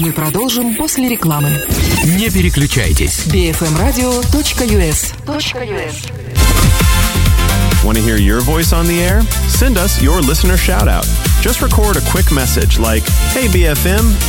Мы продолжим после рекламы. Не переключайтесь. bfmradio.us. Want to hear your voice on the air? Send us your listener shout-out. Just record a quick message like, "Hey BFM,